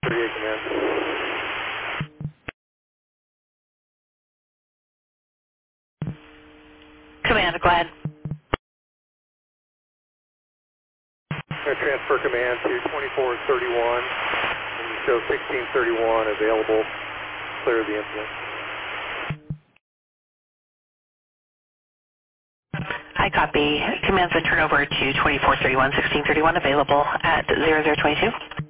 38 command. Command, go ahead. Transfer command to 2431 and you show 1631 available. Clear the incident. I copy. Command's a turnover to 2431, 1631 available at 0022.